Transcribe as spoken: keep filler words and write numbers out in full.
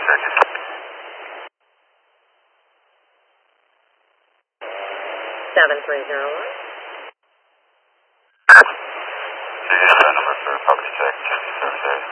Cherokee. seven three zero one. See you, number for public check, service area.